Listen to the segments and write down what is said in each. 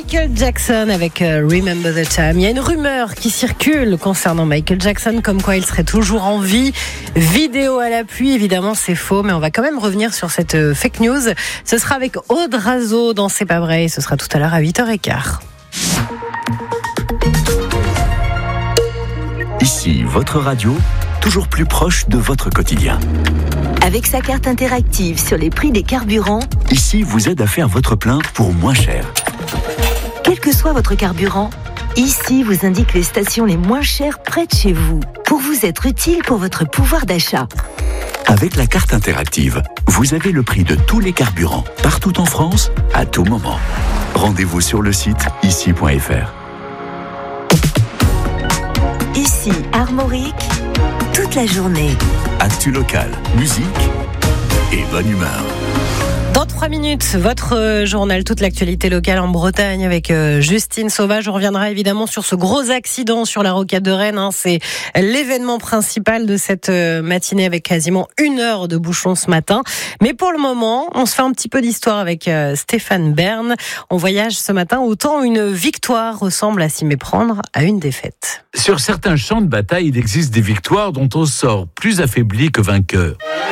Michael Jackson avec Remember the Time. Il y a une rumeur qui circule concernant Michael Jackson, comme quoi il serait toujours en vie. Vidéo à l'appui, évidemment c'est faux, mais on va quand même revenir sur cette fake news. Ce sera avec Aude Razo dans C'est pas vrai, ce sera tout à l'heure à 8h15. Ici, votre radio, toujours plus proche de votre quotidien. Avec sa carte interactive sur les prix des carburants, Ici vous aide à faire votre plein pour moins cher. quel que soit votre carburant, Ici vous indique les stations les moins chères près de chez vous, pour vous être utile pour votre pouvoir d'achat. Avec la carte interactive, vous avez le prix de tous les carburants, partout en France, à tout moment. Rendez-vous sur le site ici.fr. Ici, Armorique, toute la journée. Actu local, musique et bonne humeur. Dans 3 minutes, votre journal, toute l'actualité locale en Bretagne avec Justine Sauvage. On reviendra évidemment sur ce gros accident sur la rocade de Rennes. C'est l'événement principal de cette matinée avec quasiment 1 heure de bouchon ce matin. Mais pour le moment, on se fait un petit peu d'histoire avec Stéphane Bern. On voyage ce matin, autant une victoire ressemble à s'y méprendre à une défaite. Sur certains champs de bataille, il existe des victoires dont on sort plus affaibli que vainqueur.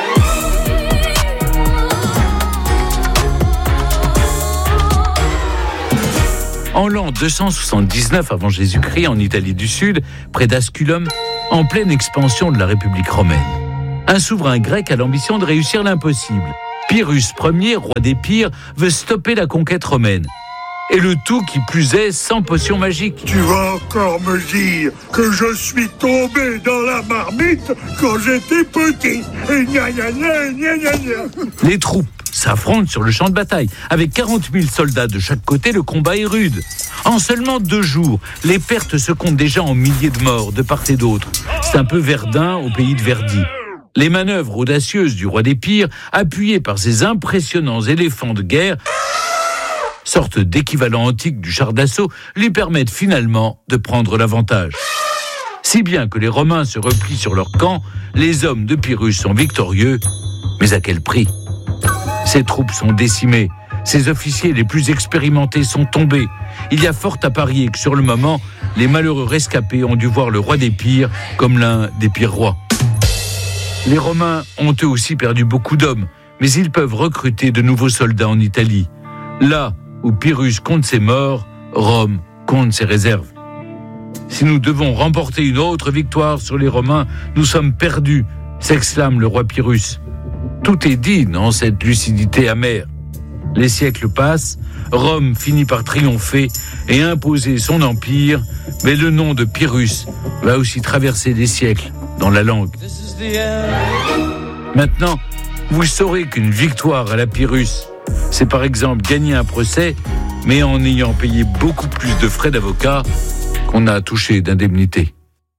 En l'an 279 avant Jésus-Christ, en Italie du Sud, près d'Asculum, en pleine expansion de la République romaine, un souverain grec a l'ambition de réussir l'impossible. Pyrrhus Ier, roi d'Épire, veut stopper la conquête romaine. Et le tout, qui plus est, sans potion magique. Tu vas encore me dire que je suis tombé dans la marmite quand j'étais petit. Et gna gna gna gna gna gna. Les troupes s'affrontent sur le champ de bataille. Avec 40 000 soldats de chaque côté, le combat est rude. En seulement 2 jours, les pertes se comptent déjà en milliers de morts de part et d'autre. C'est un peu Verdun au pays de Verdi. Les manœuvres audacieuses du roi d'Épire, appuyées par ses impressionnants éléphants de guerre, sorte d'équivalent antique du char d'assaut, lui permettent finalement de prendre l'avantage. Si bien que les Romains se replient sur leur camp, les hommes de Pyrrhus sont victorieux, mais à quel prix ? Ses troupes sont décimées, ses officiers les plus expérimentés sont tombés. Il y a fort à parier que sur le moment, les malheureux rescapés ont dû voir le roi d'Épire comme l'un des pires rois. Les Romains ont eux aussi perdu beaucoup d'hommes, mais ils peuvent recruter de nouveaux soldats en Italie. Là où Pyrrhus compte ses morts, Rome compte ses réserves. Si nous devons remporter une autre victoire sur les Romains, nous sommes perdus, s'exclame le roi Pyrrhus. Tout est dit dans cette lucidité amère. Les siècles passent, Rome finit par triompher et imposer son empire, mais le nom de Pyrrhus va aussi traverser les siècles dans la langue. Maintenant, vous saurez qu'une victoire à la Pyrrhus, c'est par exemple gagner un procès, mais en ayant payé beaucoup plus de frais d'avocat qu'on a touché d'indemnité.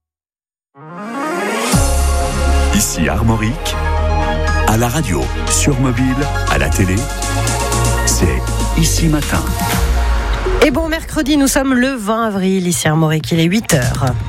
Ici Armorique, à la radio, sur mobile, à la télé, c'est Ici Matin. Et bon mercredi, nous sommes le 20 avril, ici à Armorique, il est 8h.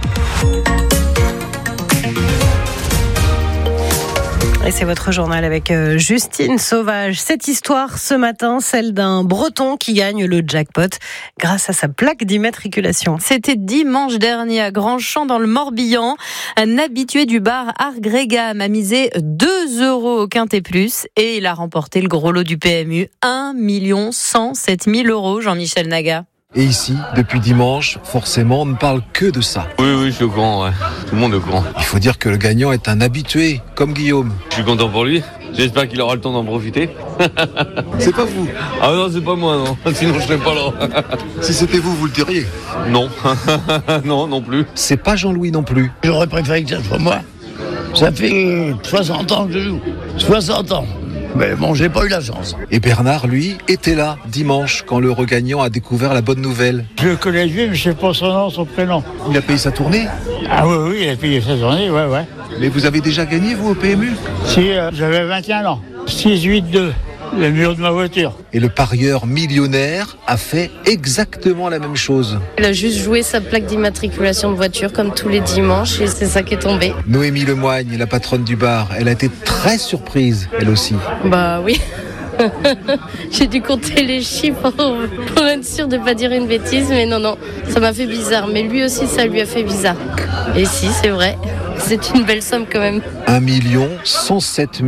Et c'est votre journal avec Justine Sauvage. Cette histoire ce matin, celle d'un Breton qui gagne le jackpot grâce à sa plaque d'immatriculation. C'était dimanche dernier à Grandchamp dans le Morbihan. Un habitué du bar Argrégam a misé 2 € au Quintet Plus et il a remporté le gros lot du PMU, 1 107 000 €, Jean-Michel Naga. Et ici, depuis dimanche, forcément, on ne parle que de ça. Oui, je suis au courant, ouais. Tout le monde est au courant. Il faut dire que le gagnant est un habitué, comme Guillaume. Je suis content pour lui. J'espère qu'il aura le temps d'en profiter. C'est pas vous. Ah non, c'est pas moi, non. Sinon, je serais pas là. Si c'était vous, vous le diriez. Non. non plus. C'est pas Jean-Louis non plus. J'aurais préféré que ça soit moi. Ça fait 60 ans que je joue. 60 ans. Mais bon, j'ai pas eu la chance. Et Bernard, lui, était là, dimanche, quand le regagnant a découvert la bonne nouvelle. Je le connais lui, mais je sais pas son nom, son prénom. Il a payé sa tournée. Ah oui, il a payé sa tournée, ouais. Mais vous avez déjà gagné, vous, au PMU ? Si, j'avais 21 ans. 6-8-2, le mur de ma voiture. Et le parieur millionnaire a fait exactement la même chose. Il a juste joué sa plaque d'immatriculation de voiture comme tous les dimanches et c'est ça qui est tombé. Noémie Lemoigne, la patronne du bar, elle a été très surprise, elle aussi. Bah oui, J'ai dû compter les chiffres pour être sûre de ne pas dire une bêtise, mais non, ça m'a fait bizarre. Mais lui aussi, ça lui a fait bizarre. Et si, c'est vrai, c'est une belle somme quand même. 1 107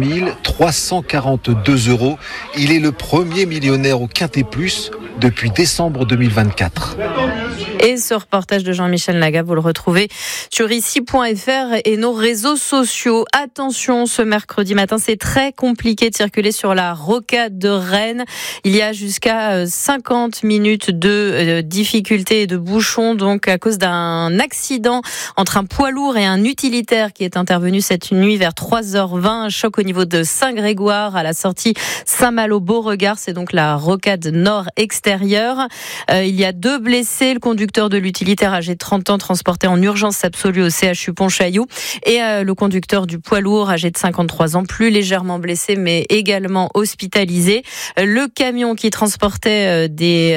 342 €. Il est le premier millionnaire au Quintet Plus depuis décembre 2024. Et ce reportage de Jean-Michel Naga, vous le retrouvez sur ici.fr et nos réseaux sociaux. Attention, ce mercredi matin, c'est très compliqué de circuler sur la rocade de Rennes. Il y a jusqu'à 50 minutes de difficultés et de bouchons, donc à cause d'un accident entre un poids lourd et un utilitaire qui est intervenu cette nuit vers 3h20. Un choc au niveau de Saint-Grégoire à la sortie Saint-Malo-Beauregard. C'est donc la rocade nord extérieure. Il y a 2 blessés. Le conducteur de l'utilitaire âgé de 30 ans transporté en urgence absolue au CHU Pontchaillou et le conducteur du poids lourd âgé de 53 ans plus légèrement blessé mais également hospitalisé. Le camion qui transportait des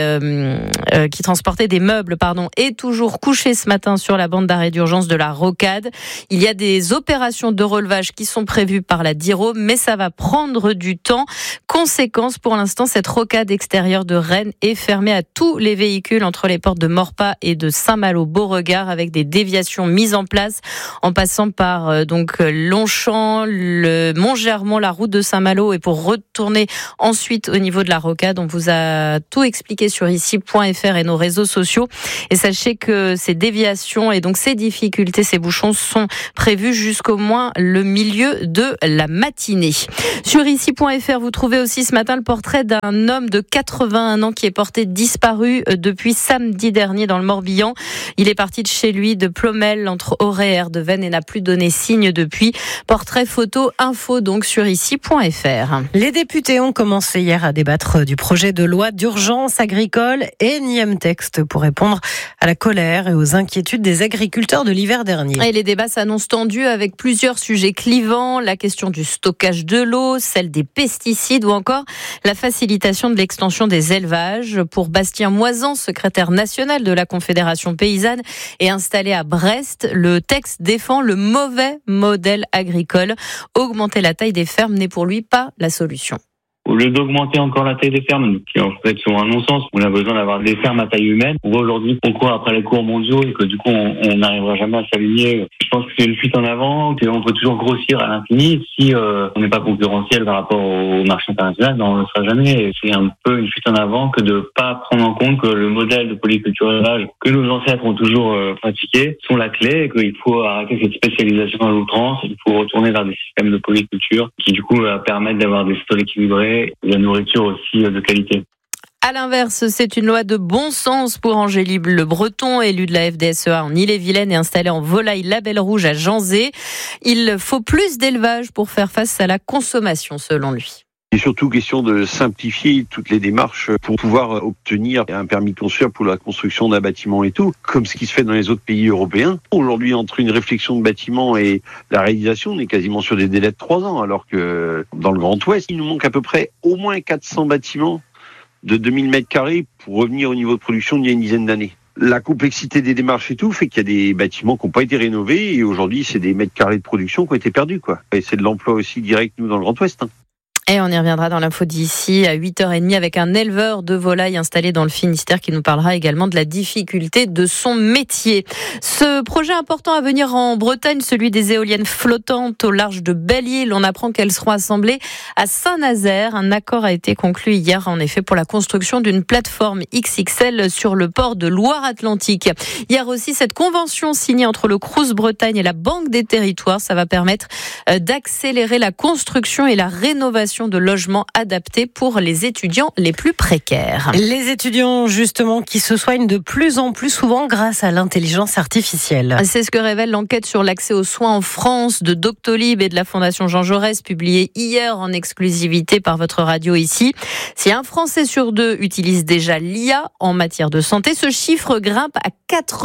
meubles est toujours couché ce matin sur la bande d'arrêt d'urgence de la rocade. Il y a des opérations de relevage qui sont prévues par la DIRO mais ça va prendre du temps. Conséquence, pour l'instant, cette rocade extérieure de Rennes est fermée à tous les véhicules entre les portes de Maurepas et de Saint-Malo-Beauregard avec des déviations mises en place en passant par Longchamp, le Mont-Germont, la route de Saint-Malo et pour retourner ensuite au niveau de la rocade. On vous a tout expliqué sur ici.fr et nos réseaux sociaux et sachez que ces déviations et donc ces difficultés, ces bouchons sont prévus jusqu'au moins le milieu de la matinée. Sur ici.fr, vous trouvez aussi ce matin le portrait d'un homme de 81 ans qui est porté disparu depuis samedi dernier dans le Morbihan. Il est parti de chez lui de Plomel entre Auray et Erdeven et n'a plus donné signe depuis. Portrait photo info donc sur ici.fr. Les députés ont commencé hier à débattre du projet de loi d'urgence agricole, énième texte pour répondre à la colère et aux inquiétudes des agriculteurs de l'hiver dernier. Et les débats s'annoncent tendus avec plusieurs sujets clivants, la question du stockage de l'eau, celle des pesticides ou encore la facilitation de l'extension des élevages. Pour Bastien Moisan, secrétaire national de la Confédération paysanne et installé à Brest, le texte défend le mauvais modèle agricole. Augmenter la taille des fermes n'est pour lui pas la solution. Au lieu d'augmenter encore la taille des fermes, qui en fait sont un non-sens, on a besoin d'avoir des fermes à taille humaine. On voit aujourd'hui qu'on court après les cours mondiaux et que du coup on n'arrivera jamais à s'aligner. Je pense que c'est une fuite en avant, qu'on peut toujours grossir à l'infini. Si on n'est pas concurrentiel par rapport au marché international, on ne le sera jamais. C'est un peu une fuite en avant que de pas prendre en compte que le modèle de polyculture élevage que nos ancêtres ont toujours pratiqué sont la clé et qu'il faut arrêter cette spécialisation à l'outrance. Il faut retourner vers des systèmes de polyculture qui du coup permettent d'avoir des sols équilibrés et la nourriture aussi de qualité. À l'inverse, c'est une loi de bon sens pour Angélique Le Breton, élue de la FDSEA en Ille-et-Vilaine et installée en volaille label rouge à Janzé. Il faut plus d'élevage pour faire face à la consommation, selon lui. Il est surtout question de simplifier toutes les démarches pour pouvoir obtenir un permis de construire pour la construction d'un bâtiment et tout, comme ce qui se fait dans les autres pays européens. Aujourd'hui, entre une réflexion de bâtiment et la réalisation, on est quasiment sur des délais de 3 ans, alors que dans le Grand Ouest, il nous manque à peu près au moins 400 bâtiments de 2000 mètres carrés pour revenir au niveau de production d'il y a une dizaine d'années. La complexité des démarches et tout fait qu'il y a des bâtiments qui n'ont pas été rénovés et aujourd'hui, c'est des mètres carrés de production qui ont été perdus, quoi. Et c'est de l'emploi aussi direct, nous, dans le Grand Ouest. Et on y reviendra dans l'info d'ici à 8h30 avec un éleveur de volailles installé dans le Finistère qui nous parlera également de la difficulté de son métier. Ce projet important à venir en Bretagne, celui des éoliennes flottantes au large de Belle-Île. On apprend qu'elles seront assemblées à Saint-Nazaire. Un accord a été conclu hier, en effet, pour la construction d'une plateforme XXL sur le port de Loire-Atlantique. Hier aussi, cette convention signée entre le Crous Bretagne et la Banque des Territoires, ça va permettre d'accélérer la construction et la rénovation de logements adaptés pour les étudiants les plus précaires. Les étudiants, justement, qui se soignent de plus en plus souvent grâce à l'intelligence artificielle. C'est ce que révèle l'enquête sur l'accès aux soins en France de Doctolib et de la Fondation Jean Jaurès, publiée hier en exclusivité par votre radio ici. Si un Français sur 2 utilise déjà l'IA en matière de santé, ce chiffre grimpe à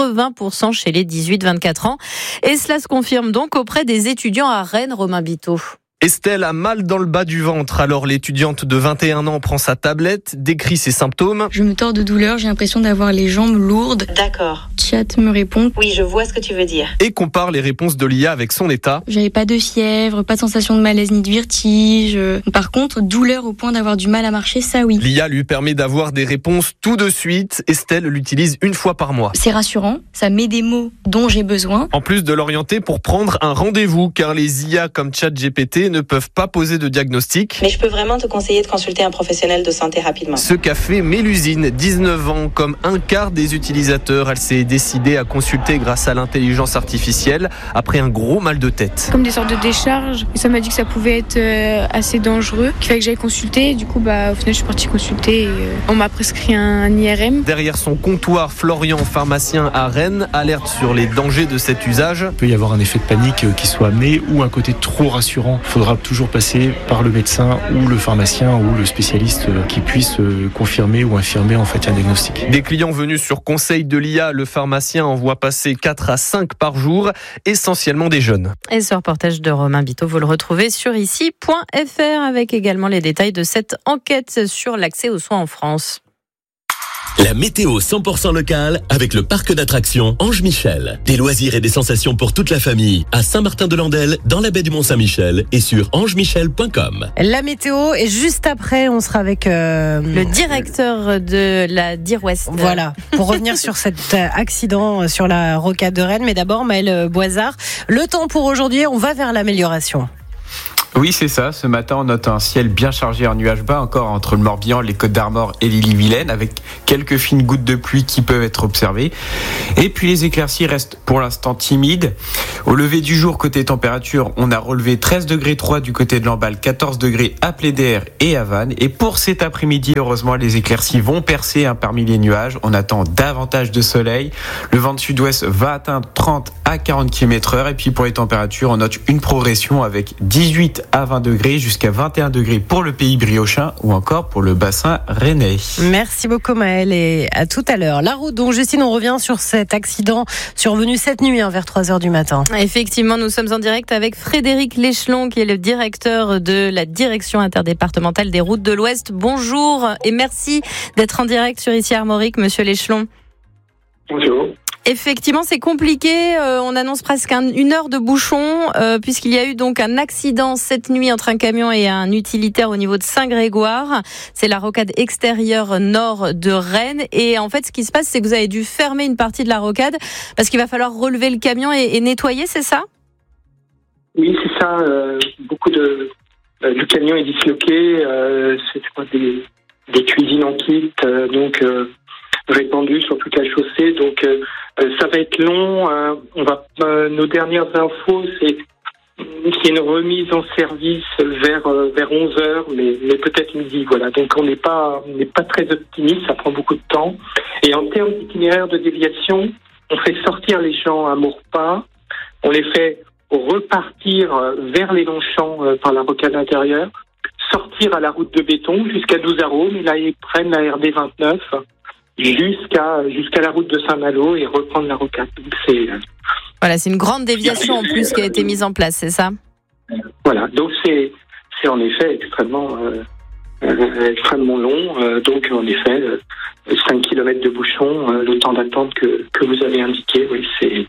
80% chez les 18-24 ans. Et cela se confirme donc auprès des étudiants à Rennes, Romain Biteau. Estelle a mal dans le bas du ventre, alors l'étudiante de 21 ans prend sa tablette, décrit ses symptômes. Je me tords de douleur, j'ai l'impression d'avoir les jambes lourdes. D'accord. Chat me répond. Oui, je vois ce que tu veux dire. Et compare les réponses de l'IA avec son état. J'avais pas de fièvre, pas de sensation de malaise ni de vertige. Par contre, douleur au point d'avoir du mal à marcher, ça oui. L'IA lui permet d'avoir des réponses tout de suite. Estelle l'utilise une fois par mois. C'est rassurant, ça met des mots dont j'ai besoin. En plus de l'orienter pour prendre un rendez-vous, car les IA comme ChatGPT ne peuvent pas poser de diagnostic. Mais je peux vraiment te conseiller de consulter un professionnel de santé rapidement. Ce qu'a fait Mélusine, 19 ans, comme un quart des utilisateurs, elle s'est décidée à consulter grâce à l'intelligence artificielle après un gros mal de tête. Comme des sortes de décharges, et ça m'a dit que ça pouvait être assez dangereux, qu'il fallait que j'aille consulter. Du coup, au final, je suis partie consulter et on m'a prescrit un IRM. Derrière son comptoir, Florian, pharmacien à Rennes, alerte sur les dangers de cet usage. Il peut y avoir un effet de panique qui soit amené ou un côté trop rassurant. Il faudra toujours passer par le médecin ou le pharmacien ou le spécialiste qui puisse confirmer ou infirmer en fait un diagnostic. Des clients venus sur conseil de l'IA, le pharmacien en voit passer 4 à 5 par jour, essentiellement des jeunes. Et ce reportage de Romain Biteau, vous le retrouvez sur ici.fr avec également les détails de cette enquête sur l'accès aux soins en France. La météo 100% locale avec le parc d'attractions Ange Michel. Des loisirs et des sensations pour toute la famille à Saint-Martin-de-Landelle, dans la baie du Mont-Saint-Michel et sur angemichel.com. La météo et juste après, on sera avec le directeur de la DIR Ouest. Voilà, pour revenir sur cet accident sur la rocade de Rennes. Mais d'abord, Maël Boisard, le temps pour aujourd'hui, on va vers l'amélioration. Oui, c'est ça. Ce matin, on note un ciel bien chargé en nuages bas, encore entre le Morbihan, les Côtes-d'Armor et l'Ille-et-Vilaine, avec quelques fines gouttes de pluie qui peuvent être observées. Et puis les éclaircies restent pour l'instant timides. Au lever du jour, côté température, on a relevé 13,3 du côté de Lamballe, 14 degrés à Plédère et à Vannes. Et pour cet après-midi, heureusement, les éclaircies vont percer parmi les nuages. On attend davantage de soleil. Le vent de sud-ouest va atteindre 30 à 40 km/h. Et puis pour les températures, on note une progression avec 18 à 20 degrés jusqu'à 21 degrés pour le pays briochin ou encore pour le bassin rennais. Merci beaucoup Maël et à tout à l'heure. La route, donc Justine, on revient sur cet accident survenu cette nuit vers 3h du matin. Effectivement, nous sommes en direct avec Frédéric Léchelon qui est le directeur de la direction interdépartementale des routes de l'Ouest. Bonjour et merci d'être en direct sur Ici Armorique, monsieur Léchelon. Bonjour. Effectivement, c'est compliqué. On annonce presque 1 heure de bouchon puisqu'il y a eu donc un accident cette nuit entre un camion et un utilitaire au niveau de Saint-Grégoire. C'est la rocade extérieure nord de Rennes. Et en fait, ce qui se passe, c'est que vous avez dû fermer une partie de la rocade parce qu'il va falloir relever le camion et nettoyer, c'est ça ? Oui, c'est ça. Le camion est disloqué. C'est des cuisines en kit, donc répandues sur toute la chaussée. Donc ça va être long. Nos dernières infos, c'est qu'il y a une remise en service vers 11h, mais peut-être midi. Voilà. Donc on n'est pas très optimiste. Ça prend beaucoup de temps. Et en termes d'itinéraire de déviation, on fait sortir les gens à Maurepas. On les fait repartir vers les Longchamps par la rocade intérieure, sortir à la route de béton jusqu'à Douzarôme, et là ils prennent la RD 29 jusqu'à la route de Saint-Malo et reprendre la rocade. Donc c'est une grande déviation en plus qui a été mise en place, c'est ça ? Voilà, donc c'est en effet extrêmement long. Donc en effet 5 km de bouchon, le temps d'attente que vous avez indiqué, oui,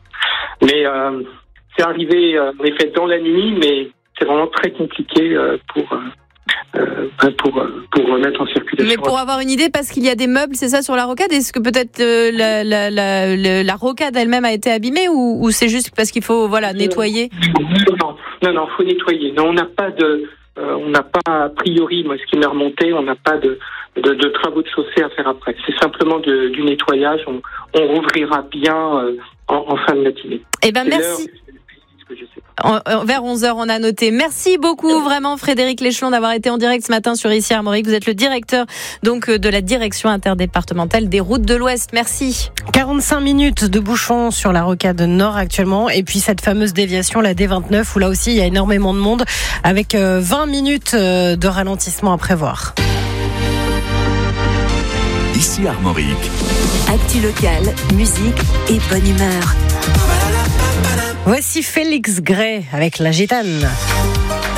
c'est arrivé en effet dans la nuit, mais c'est vraiment très compliqué pour remettre en circulation. Mais pour avoir une idée, parce qu'il y a des meubles, c'est ça, sur la rocade, est-ce que peut-être la rocade elle-même a été abîmée ou c'est juste parce qu'il faut nettoyer ? Non, faut nettoyer. Non, on n'a pas a priori, moi ce qui m'est remonté, on n'a pas de travaux de chaussée à faire après. C'est simplement du nettoyage. On rouvrira bien en fin de matinée. Eh ben merci. Vers 11h, on a noté. Merci beaucoup vraiment Frédéric Léchelon d'avoir été en direct ce matin sur Ici Armorique. Vous êtes le directeur donc de la direction interdépartementale des routes de l'Ouest. Merci. 45 minutes de bouchon sur la rocade nord actuellement, et puis cette fameuse déviation, la D29, où là aussi il y a énormément de monde, avec 20 minutes de ralentissement à prévoir. Ici Armorique. Actu locale, musique et bonne humeur. Voici Félix Gray avec La Gitane.